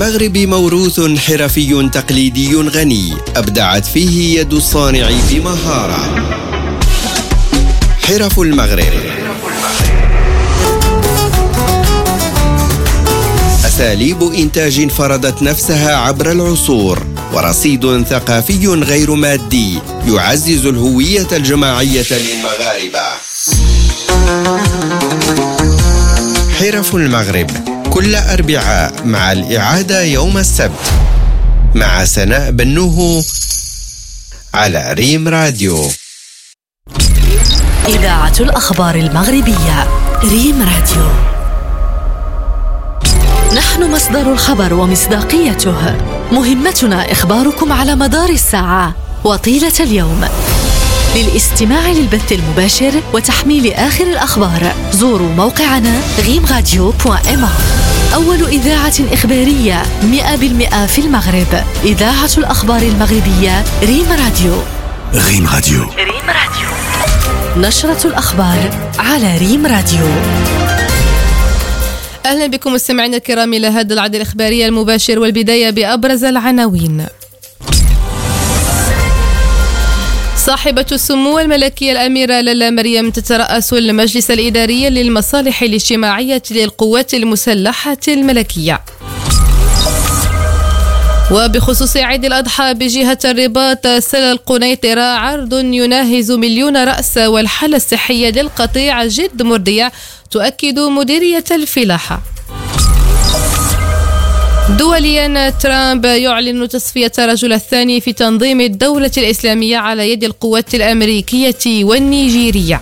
المغرب موروث حرفي تقليدي غني أبدعت فيه يد الصانع بمهارة. حرف المغرب، أساليب إنتاج فرضت نفسها عبر العصور، ورصيد ثقافي غير مادي يعزز الهوية الجماعية للمغاربة. حرف المغرب كل أربعاء مع الإعادة يوم السبت مع سناء بنوه على ريم راديو. إذاعة الأخبار المغربية ريم راديو. نحن مصدر الخبر ومصداقيته، مهمتنا إخباركم على مدار الساعة وطيلة اليوم. للاستماع للبث المباشر وتحميل آخر الأخبار زوروا موقعنا rimradio.ma. أول إذاعة إخبارية 100% في المغرب، إذاعة الأخبار المغربية ريم راديو. ريم راديو. نشرة الأخبار على ريم راديو. أهلا بكم مستمعينا الكرام إلى هذا العدد الإخباري المباشر، والبداية بأبرز العناوين. صاحبة السمو الملكية الأميرة لالا مريم تترأس المجلس الإداري للمصالح الاجتماعية للقوات المسلحة الملكية. وبخصوص عيد الأضحى بجهة الرباط سلا القنيطرة عرض يناهز 1,000,000 رأس، والحالة الصحية للقطيع جد مرضية تؤكد مديرية الفلاحة. دوليا، ترامب يعلن تصفية رجل الثاني في تنظيم الدولة الإسلامية على يد القوات الأمريكية والنيجيرية.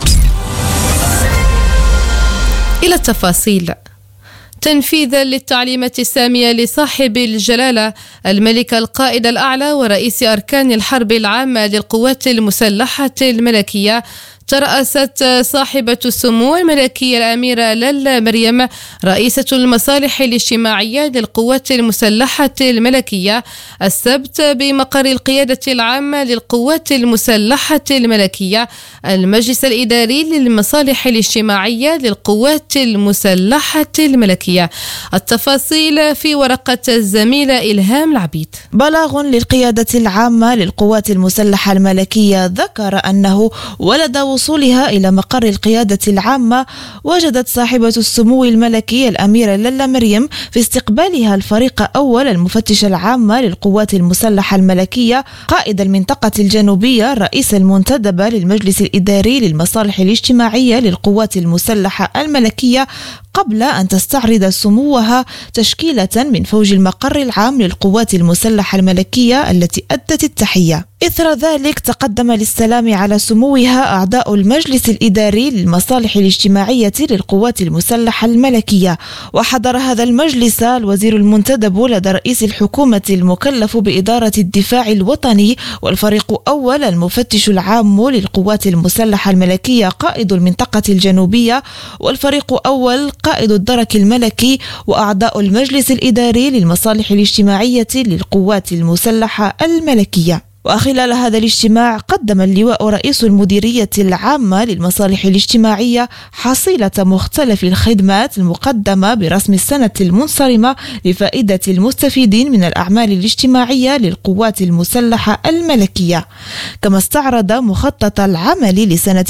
إلى التفاصيل. تنفيذا للتعليمات السامية لصاحب الجلالة الملك القائد الأعلى ورئيس أركان الحرب العامة للقوات المسلحة الملكية، ترأست صاحبة السمو الملكية الأميرة لالا مريم رئيسة المصالح الاجتماعية للقوات المسلحة الملكية السبت بمقر القيادة العامة للقوات المسلحة الملكية المجلس الإداري للمصالح الاجتماعية للقوات المسلحة الملكية. التفاصيل في ورقة الزميلة إلهام العبيد. بلاغ للقيادة العامة للقوات المسلحة الملكية ذكر أنه ولد وصولها إلى مقر القيادة العامة وجدت صاحبة السمو الملكي الأميرة لالا مريم في استقبالها الفريق أول المفتش العامة للقوات المسلحة الملكية قائد المنطقة الجنوبية رئيس المنتدبة للمجلس الإداري للمصالح الاجتماعية للقوات المسلحة الملكية، قبل أن تستعرض سموها تشكيلة من فوج المقر العام للقوات المسلحة الملكية التي أدت التحية. إثر ذلك تقدم للسلام على سموها أعضاء المجلس الإداري للمصالح الاجتماعية للقوات المسلحة الملكية، وحضر هذا المجلس الوزير المنتدب لدى رئيس الحكومة المكلف بإدارة الدفاع الوطني، والفريق أول المفتش العام للقوات المسلحة الملكية قائد المنطقة الجنوبية، والفريق أول قائد الدرك الملكي، وأعضاء المجلس الإداري للمصالح الاجتماعية للقوات المسلحة الملكية. وخلال هذا الاجتماع قدم اللواء رئيس المديرية العامة للمصالح الاجتماعية حصيلة مختلف الخدمات المقدمة برسم السنة المنصرمة لفائدة المستفيدين من الأعمال الاجتماعية للقوات المسلحة الملكية، كما استعرض مخطط العمل لسنة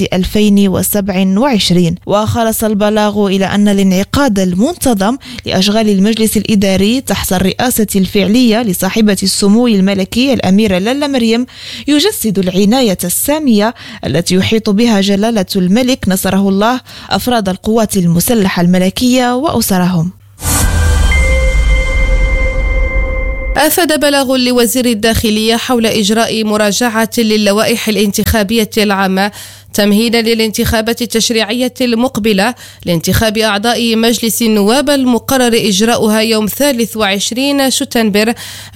2027. وخلص البلاغ إلى أن الانعقاد المنتظم لأشغال المجلس الإداري تحت الرئاسة الفعلية لصاحبة السمو الملكي الأميرة لالا مريم يجسد العناية السامية التي يحيط بها جلالة الملك نصره الله أفراد القوات المسلحة الملكية وأسرهم. أفاد بلاغ لوزير الداخلية حول إجراء مراجعة للوائح الانتخابية العامة تمهيدا للانتخابات التشريعية المقبلة لانتخاب أعضاء مجلس النواب المقرر إجراؤها يوم 23 شتنبر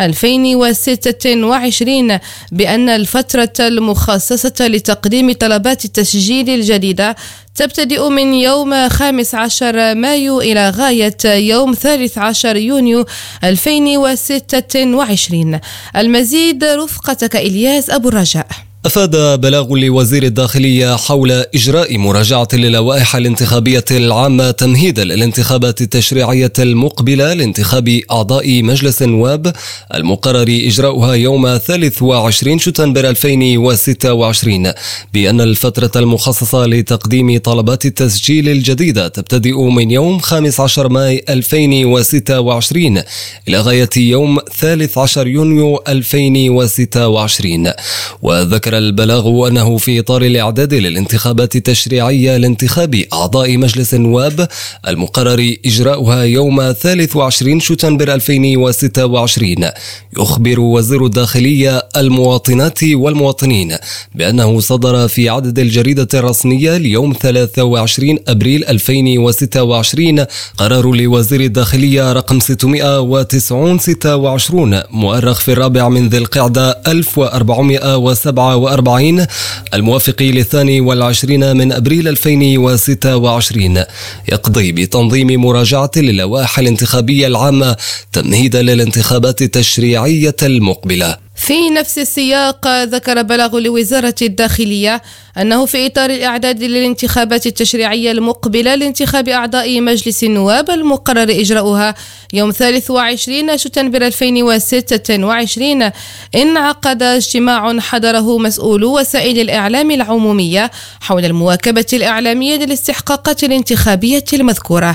2026، بأن الفترة المخصصة لتقديم طلبات التسجيل الجديدة تبتدئ من يوم 15 مايو إلى غاية يوم 13 يونيو 2026. المزيد رفقتك إلياس أبو الرجاء. أفاد بلاغ لوزير الداخلية حول إجراء مراجعة للوائح الانتخابية العامة تمهيدا للانتخابات التشريعية المقبلة لانتخاب أعضاء مجلس النواب المقرر إجراؤها يوم 23 شتنبر 2026 بأن الفترة المخصصة لتقديم طلبات التسجيل الجديدة تبتدئ من يوم 15 ماي 2026 إلى غاية يوم 13 يونيو 2026. وذكر البلاغ أنه في إطار الإعداد للانتخابات التشريعية لانتخاب أعضاء مجلس النواب المقرر إجراؤها يوم 23 شتنبر 2026 يخبر وزير الداخلية المواطنات والمواطنين بأنه صدر في عدد الجريدة الرسمية ليوم 23 أبريل 2026 قرار لوزير الداخلية رقم 626 مؤرخ في 4 من ذي القعدة 1447 الموافق ل22 من أبريل 2026 يقضي بتنظيم مراجعة للوائح الانتخابية العامة تمهيدا للانتخابات التشريعية المقبلة. في نفس السياق ذكر بلاغ لوزارة الداخلية أنه في إطار الإعداد للانتخابات التشريعية المقبلة لانتخاب أعضاء مجلس النواب المقرر إجراؤها يوم 23 شتنبر 2026 انعقد اجتماع حضره مسؤولو وسائل الإعلام العمومية حول المواكبة الإعلامية للاستحقاقات الانتخابية المذكورة.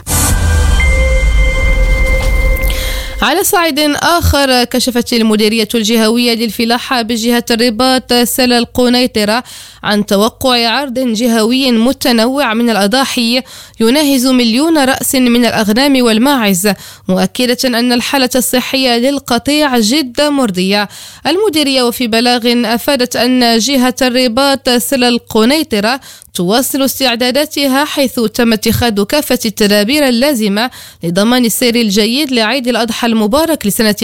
على صعيد آخر، كشفت المديرية الجهوية للفلاحة بجهة الرباط سلا القنيطرة عن توقع عرض جهوي متنوع من الأضاحي يناهز 1,000,000 رأس من الأغنام والماعز، مؤكدة أن الحالة الصحية للقطيع جد مرضية. المديرية وفي بلاغ أفادت أن جهة الرباط سلا القنيطرة تواصل استعداداتها، حيث تم اتخاذ كافة التدابير اللازمة لضمان السير الجيد لعيد الأضحى المبارك لسنة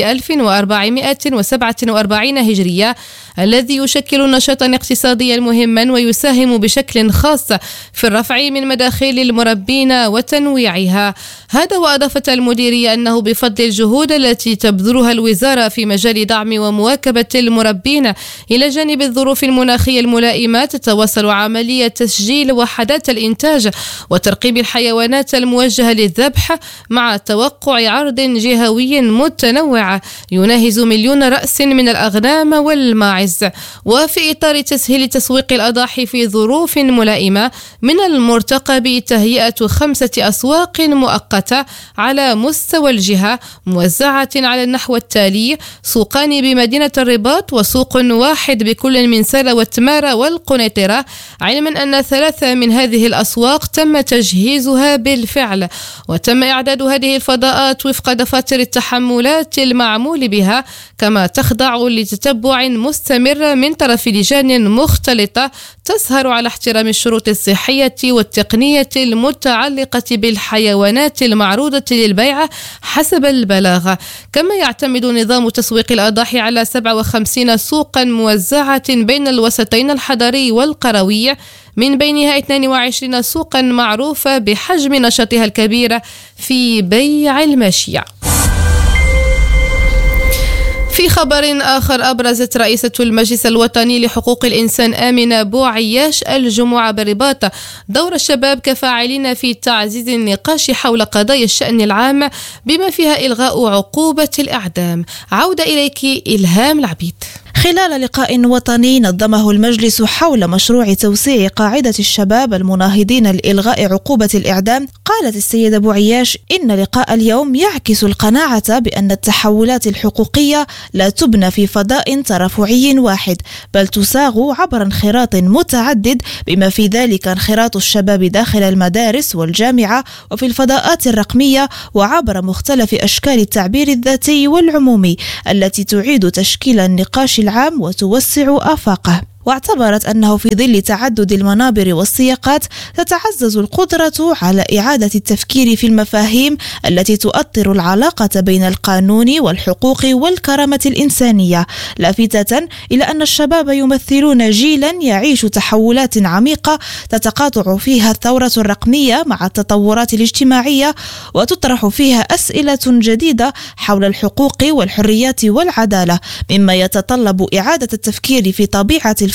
1447 هجرية، الذي يشكل نشاطا اقتصاديا مهما ويساهم بشكل خاص في الرفع من مداخيل المربين وتنويعها. هذا وأضافت المديرية أنه بفضل الجهود التي تبذلها الوزارة في مجال دعم ومواكبة المربين إلى جانب الظروف المناخية الملائمة، تتواصل عملية تسجيل وحدات الإنتاج وترقيب الحيوانات الموجهة للذبح مع توقع عرض جهوي متنوع يناهز 1,000,000 رأس من الأغنام والماعز. وفي إطار تسهيل تسويق الأضاحي في ظروف ملائمة، من المرتقب تهيئة 5 أسواق مؤقتة على مستوى الجهة موزعة على النحو التالي: سوقان بمدينة الرباط، وسوق واحد بكل من سلا وتمارة والقنيطرة، علما أن 3 من هذه الأسواق تم تجهيزها بالفعل، وتم إعداد هذه الفضاءات وفق دفاتر التحملات المعمول بها، كما تخضع لتتبع مستمر من طرف لجان مختلطة تسهر على احترام الشروط الصحية والتقنية المتعلقة بالحيوانات المعروضة للبيع حسب البلاغ. كما يعتمد نظام تسويق الأضاحي على 57 سوقا موزعة بين الوسطين الحضري والقروي، من بينها 22 سوقا معروفة بحجم نشاطها الكبير في بيع الماشية. في خبر آخر، أبرزت رئيسة المجلس الوطني لحقوق الإنسان آمنة بوعياش الجمعة بالرباط دور الشباب كفاعلين في تعزيز النقاش حول قضايا الشأن العام بما فيها إلغاء عقوبة الإعدام. عودة إليك إلهام العبيد. خلال لقاء وطني نظمه المجلس حول مشروع توسيع قاعدة الشباب المناهضين لإلغاء عقوبة الإعدام، قالت السيدة بوعياش إن لقاء اليوم يعكس القناعة بأن التحولات الحقوقية لا تبنى في فضاء ترفعي واحد، بل تساغ عبر انخراط متعدد، بما في ذلك انخراط الشباب داخل المدارس والجامعة وفي الفضاءات الرقمية، وعبر مختلف أشكال التعبير الذاتي والعمومي التي تعيد تشكيل النقاش العام وتوسع آفاقه. واعتبرت أنه في ظل تعدد المنابر والسياقات تتعزز القدرة على إعادة التفكير في المفاهيم التي تؤطر العلاقة بين القانون والحقوق والكرامة الإنسانية، لافتة إلى أن الشباب يمثلون جيلا يعيش تحولات عميقة تتقاطع فيها الثورة الرقمية مع التطورات الاجتماعية، وتطرح فيها أسئلة جديدة حول الحقوق والحريات والعدالة، مما يتطلب إعادة التفكير في طبيعة الفرد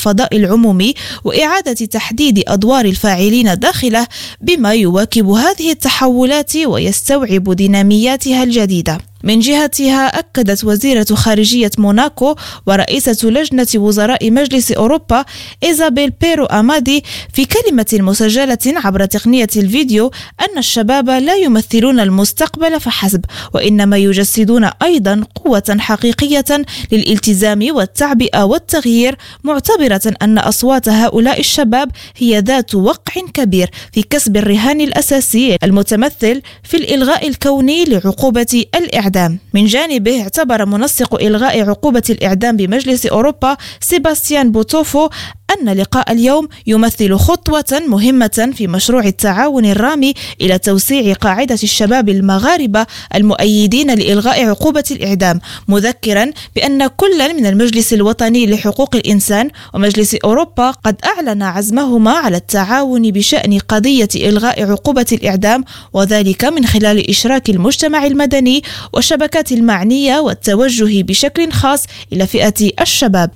الفضاء العمومي وإعادة تحديد أدوار الفاعلين داخله بما يواكب هذه التحولات ويستوعب دينامياتها الجديدة. من جهتها أكدت وزيرة خارجية موناكو ورئيسة لجنة وزراء مجلس أوروبا إيزابيل بيرو أمادي في كلمة مسجلة عبر تقنية الفيديو أن الشباب لا يمثلون المستقبل فحسب، وإنما يجسدون أيضا قوة حقيقية للالتزام والتعبئة والتغيير، معتبرة أن أصوات هؤلاء الشباب هي ذات وقع كبير في كسب الرهان الأساسي المتمثل في الإلغاء الكوني لعقوبة الإعدام. من جانبه اعتبر منسق إلغاء عقوبة الإعدام بمجلس أوروبا سيباستيان بوتوفو أن لقاء اليوم يمثل خطوة مهمة في مشروع التعاون الرامي إلى توسيع قاعدة الشباب المغاربة المؤيدين لإلغاء عقوبة الإعدام، مذكرا بأن كل من المجلس الوطني لحقوق الإنسان ومجلس أوروبا قد أعلن عزمهما على التعاون بشأن قضية إلغاء عقوبة الإعدام، وذلك من خلال إشراك المجتمع المدني والشبكات المعنية والتوجه بشكل خاص إلى فئة الشباب.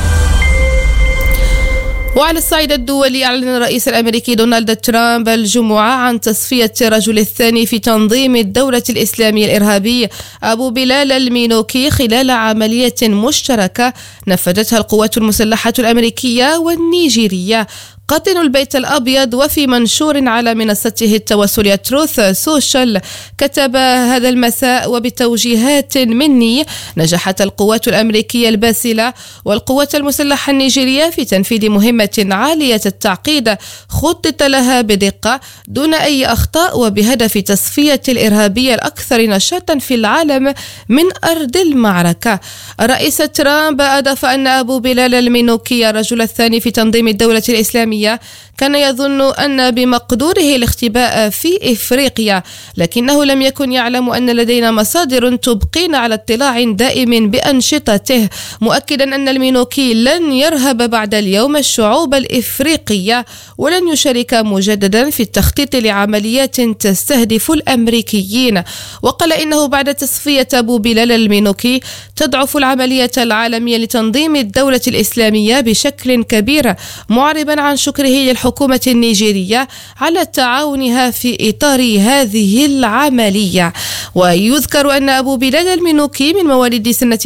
وعلى الصعيد الدولي، أعلن الرئيس الأمريكي دونالد ترامب الجمعة عن تصفية الرجل الثاني في تنظيم الدولة الإسلامية الإرهابي أبو بلال المينوكي خلال عملية مشتركة نفذتها القوات المسلحة الأمريكية والنيجيرية. قاطن البيت الأبيض وفي منشور على منصته التواصلية تروث سوشيال كتب هذا المساء: وبتوجيهات مني نجحت القوات الأمريكية الباسلة والقوات المسلحة النيجيرية في تنفيذ مهمة عالية التعقيد خطط لها بدقة دون أي أخطاء وبهدف تصفية الإرهابية الأكثر نشاطا في العالم من أرض المعركة. الرئيس ترامب أضاف أن أبو بلال المينوكي الرجل الثاني في تنظيم الدولة الإسلامية كان يظن أن بمقدوره الاختباء في إفريقيا، لكنه لم يكن يعلم أن لدينا مصادر تبقين على اطلاع دائم بأنشطته، مؤكدا أن المينوكي لن يرهب بعد اليوم الشعوب الإفريقية ولن يشارك مجددا في التخطيط لعمليات تستهدف الأمريكيين. وقال إنه بعد تصفية أبو بلال المينوكي تضعف العملية العالمية لتنظيم الدولة الإسلامية بشكل كبير، معربا عن شكره للحكومة النيجيرية على تعاونها في إطار هذه العملية. ويذكر أن أبو بلال المينوكي من مواليد سنة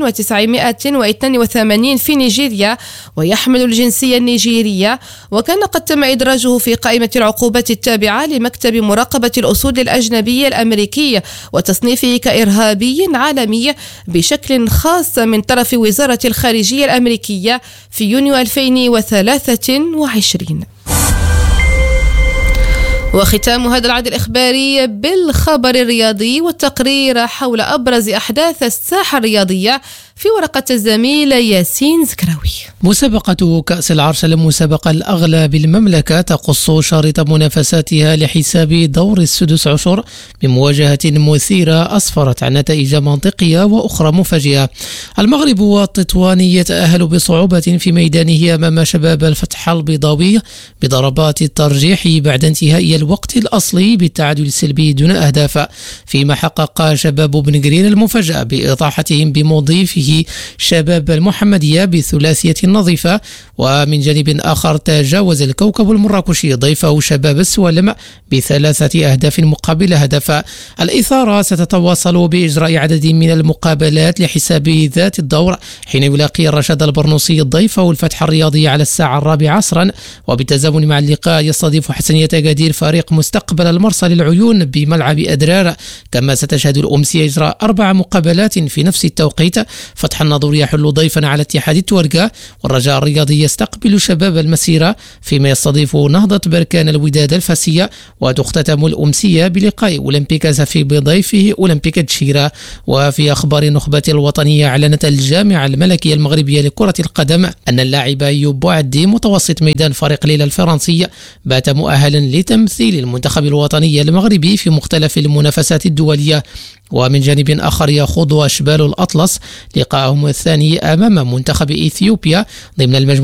1982 في نيجيريا ويحمل الجنسية النيجيرية، وكان قد تم إدراجه في قائمة العقوبات التابعة لمكتب مراقبة الأصول الأجنبية الأمريكي وتصنيفه كإرهابي عالمي بشكل خاص من طرف وزارة الخارجية الأمريكية في يونيو 2023. وختام هذا العدد الإخباري بالخبر الرياضي والتقرير حول أبرز أحداث الساحة الرياضية في ورقة الزميل ياسين زكراوي. مسابقة كأس العرش المسابقة الأغلى بالمملكة تقص شريط منافساتها لحساب دور السدس عشر بمواجهة مثيرة أسفرت عن نتائج منطقية وأخرى مفاجئة. المغرب والتطوان يتأهل بصعوبة في ميدانه أمام شباب الفتح البيضاوي بضربات الترجيح بعد انتهاء الوقت الأصلي بالتعادل السلبي دون أهداف، فيما حقق شباب بن قرير المفاجأة بإطاحتهم بمضيفه شباب المحمدية بثلاثية نظيفة. ومن جانب آخر تجاوز الكوكب المراكشي ضيفه شباب السوالم بثلاثة أهداف مقابل هدف. الإثارة ستتواصل بإجراء عدد من المقابلات لحساب ذات الدور، حين يلاقي الرشاد البرنوسي ضيفه الفتح الرياضي على الساعة 4 عصرا، وبالتزامن مع اللقاء يستضيف حسنية أكادير فريق مستقبل المرسى للعيون بملعب أدرار. كما ستشهد الأمسية إجراء 4 مقابلات في نفس التوقيت. فتح الناظور يحل ضيفا على اتحاد التورقة، والرجاء الرياضي يستقبل شباب المسيرة، فيما يستضيف نهضة بركان الوداد الفاسية. وتختتم الأمسية بلقاء أولمبيك زفي بضيفه أولمبيك تشيرا. وفي أخبار النخبة الوطنية، أعلنت الجامعة الملكية المغربية لكرة القدم أن اللاعب أيوب عدي متوسط ميدان فريق ليلى الفرنسي بات مؤهلا لتمثيل المنتخب الوطني المغربي في مختلف المنافسات الدولية. ومن جانب آخر يخوض أشبال الأطلس لقاءهم الثاني أمام منتخب إثيوبيا ضمن المجموعة